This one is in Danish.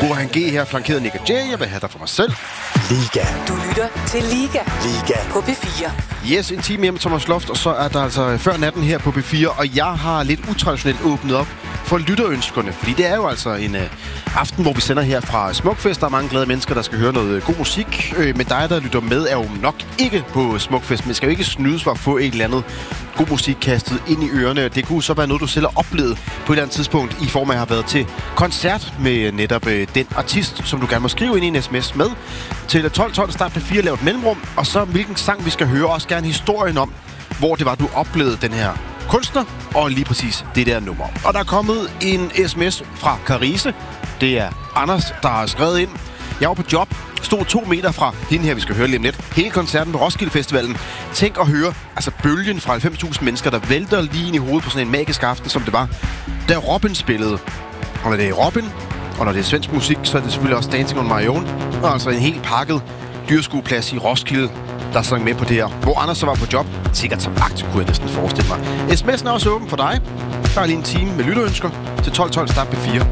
Burhan G her, flankeret Nick og Jay. Jeg vil have dig for mig selv. Liga. Du lytter til Liga. Liga. På P4. Yes, en time hjemme Thomas Loft, og så er der altså før natten her på P4, og jeg har lidt utraditionelt åbnet op for lytterønskerne, fordi det er jo altså en aften, hvor vi sender her fra Smukfest. Der er mange glade mennesker, der skal høre noget god musik, men dig, der lytter med, er jo nok ikke på Smukfest, men skal jo ikke snydes for at få et eller andet god musik kastet ind i ørerne. Det kunne så være noget, du selv har oplevet på et eller andet tidspunkt, i form af at have været til koncert med netop den artist, som du gerne må skrive ind i en sms med, til 12 start P4, lav et mellemrum, og så hvilken sang vi skal høre, også gerne historien om, hvor det var, du oplevede den her kunstner, og lige præcis det der nummer. Og der er kommet en sms fra Carise. Det er Anders, der har skrevet ind. Jeg var på job, stod 2 meter fra hende her, vi skal høre lige om lidt. Hele koncerten på Roskilde Festivalen. Tænk at høre, altså bølgen fra 90.000 mennesker, der vælter lige ind i hovedet på sådan en magisk aften, som det var, da Robin spillede. Og når det er Robin, og når det er svensk musik, så er det selvfølgelig også Dancing on My Own. Og altså en helt pakket dyrskueplads i Roskilde, der sang med på det her. Hvor Anders så var på job, sikkert som vagt, kunne jeg næsten forestille mig. SMS'en er også åben for dig. Der er lige en time med lytterønsker til 12 start P4.